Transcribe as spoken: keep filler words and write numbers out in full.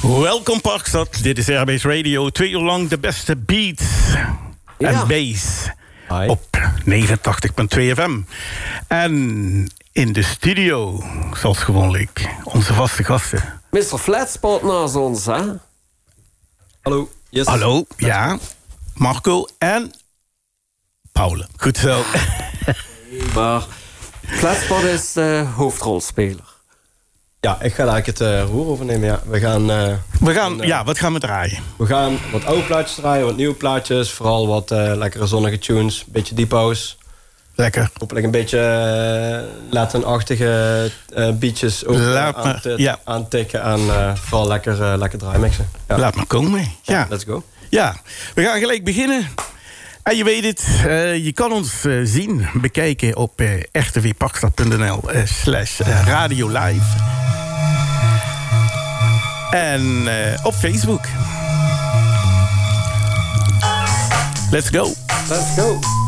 Welkom Parkstad, dit is Airbase Radio. Twee uur lang de beste beats ja. en bass Hi. Op negenentachtig komma twee F M. En in de studio, zoals gewoonlijk, onze vaste gasten. mister Flatspot naast ons, hè? Hallo. Yes. Hallo, ja. Marco en Paul. Goed zo. Maar Flatspot is de hoofdrolspeler. Ja, ik ga eigenlijk het uh, roer overnemen. Ja. We gaan, uh, we gaan een, uh, ja, wat gaan we draaien? We gaan wat oude plaatjes draaien, wat nieuwe plaatjes. Vooral wat uh, lekkere zonnige tunes. Een beetje deep house. Lekker. Hopelijk een beetje uh, Latin-achtige uh, beatjes ook uh, aan te, ja. aantikken. En uh, vooral lekker, uh, lekker draaimixen. Ja. Laat maar komen. Ja. ja, let's go. Ja, we gaan gelijk beginnen. En je weet het, uh, je kan ons uh, zien, bekijken op uh, r t v parkstad punt n l uh, slash radio live. En uh, op Facebook. Let's go. Let's go.